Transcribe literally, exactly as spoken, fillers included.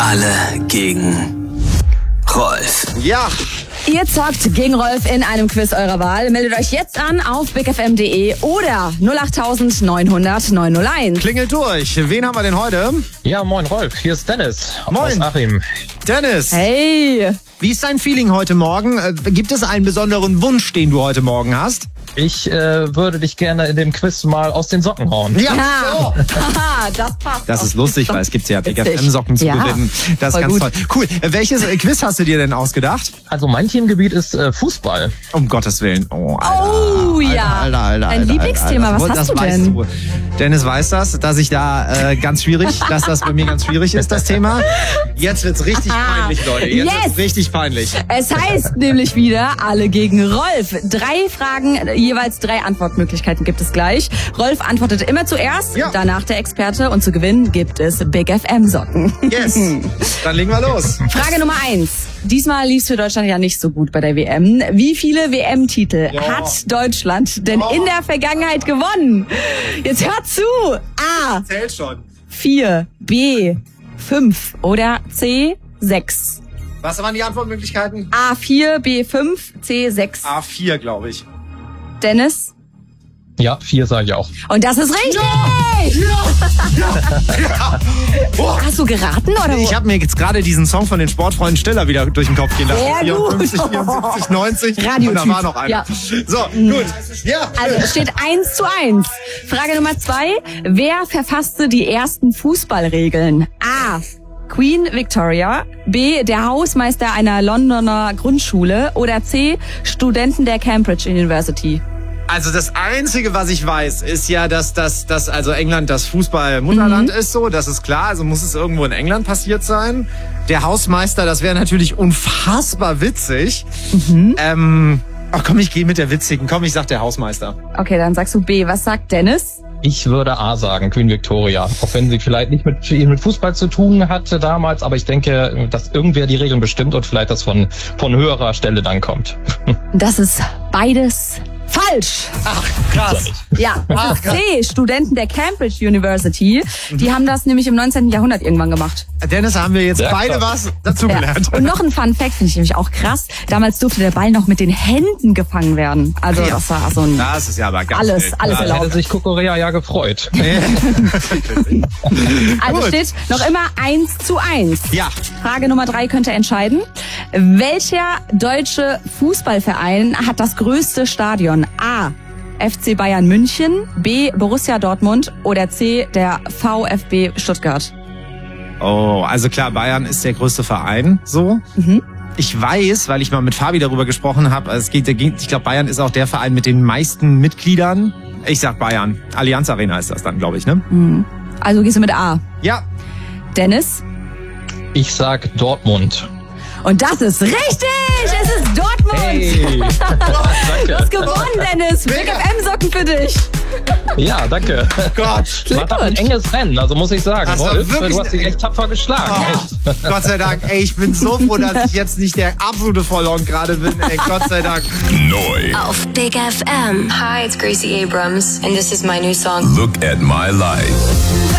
Alle gegen Rolf. Ja. Ihr zockt gegen Rolf in einem Quiz eurer Wahl. Meldet euch jetzt an auf big f m punkt d e oder null acht neunhundert neun null eins. Klingelt durch. Wen haben wir denn heute? Ja, moin Rolf, hier ist Dennis Moin. aus Achim. Dennis. Hey. Wie ist dein Feeling heute Morgen? Äh, Gibt es einen besonderen Wunsch, den du heute Morgen hast? Ich äh, würde dich gerne in dem Quiz mal aus den Socken hauen. Ja. Ja. Haha, das passt. Das ist lustig, weil es gibt ja Big F Witzig. M-Socken zu Ja, gewinnen. Das ist voll ganz gut. toll. Cool. Äh, Welches äh, Quiz hast du dir denn ausgedacht? Also mein Themengebiet ist äh, Fußball. Um Gottes Willen. Oh, Alter. Oh, Alter, ja. Alter, Alter, Dein Alter, Lieblingsthema, Alter. was das hast du weißt denn? Du. Dennis weiß das, dass ich da äh, ganz schwierig, dass das bei mir ganz schwierig ist, das Thema. Jetzt wird's richtig peinlich, Leute. Jetzt Yes. wird's richtig peinlich. Es heißt nämlich wieder alle gegen Rolf. Drei Fragen, jeweils drei Antwortmöglichkeiten gibt es gleich. Rolf antwortet immer zuerst, Ja. danach der Experte und zu gewinnen gibt es Big F M-Socken. Yes. Dann legen wir los. Frage Nummer eins. Diesmal lief's für Deutschland ja nicht so gut bei der W M. Wie viele W M-Titel Ja. hat Deutschland denn in der Vergangenheit gewonnen? Jetzt hört zu. A. Zählt schon. vier, B. fünf oder C. sechs. Was waren die Antwortmöglichkeiten? A vier, B fünf, C sechs. A vier, glaube ich. Dennis? Ja, vier sage ich auch. Und das ist richtig! Oh. Hast du geraten oder? Ich habe mir jetzt gerade diesen Song von den Sportfreunden Stiller wieder durch den Kopf gehen lassen. Sehr gut. vierundfünfzig, vierundsiebzig, neunzig. Radiotyp. Und da war noch einer. Ja. So, gut. Ja. Also es steht eins zu eins. Frage Nummer zwei. Wer verfasste die ersten Fußballregeln? A. Queen Victoria, B. der Hausmeister einer Londoner Grundschule oder C. Studenten der Cambridge University. Also das Einzige, was ich weiß, ist ja, dass das, dass also England das Fußball-Mutterland Mhm. ist, so. Das ist klar. Also muss es irgendwo in England passiert sein. Der Hausmeister, das wäre natürlich unfassbar witzig. Mhm. Ähm, ach komm, ich gehe mit der witzigen. Komm, ich sag der Hausmeister. Okay, dann sagst du B. Was sagt Dennis? Ich würde A sagen, Queen Victoria. Auch wenn sie vielleicht nicht mit, viel mit Fußball zu tun hatte damals, aber ich denke, dass irgendwer die Regeln bestimmt und vielleicht das von, von höherer Stelle dann kommt. Das ist beides falsch. Ach, krass. Ja, das ist C. Studenten der Cambridge University. Die haben das nämlich im neunzehnten Jahrhundert irgendwann gemacht. Dennis, haben wir jetzt Sehr beide krass. was dazugelernt. Ja. Und noch ein Fun Fact finde ich nämlich auch krass. Damals durfte der Ball noch mit den Händen gefangen werden. Also Ja. das war so ein... Das ist ja aber ganz Alles, wild. alles Da erlaubt. hätte sich Kokorea ja gefreut. Also Gut. steht noch immer eins zu eins. Ja. Frage Nummer drei könnte entscheiden. Welcher deutsche Fußballverein hat das größte Stadion? A. F C Bayern München, B. Borussia Dortmund oder C. der VfB Stuttgart. Oh, also klar, Bayern ist der größte Verein, so. Mhm. Ich weiß, weil ich mal mit Fabi darüber gesprochen habe, es geht, ich glaube, Bayern ist auch der Verein mit den meisten Mitgliedern. Ich sag Bayern. Allianz Arena ist das dann, glaube ich, ne? Also gehst du mit A. Ja. Dennis? Ich sag Dortmund. Und das ist richtig! Es ist Dortmund! Hey. Du Danke. hast gewonnen, Dennis! Big F M-Socken für dich! Ja, danke. Gott. War doch ein enges Rennen, also muss ich sagen. Das war Rolf, wirklich du hast dich echt tapfer geschlagen. Oh, Gott sei Dank. Ey, ich bin so froh, dass ich jetzt nicht der absolute Vollhorn gerade bin. Ey, Gott sei Dank. Neu. Auf Big F M. Hi, it's Gracie Abrams, and this is my new song. Look at my life.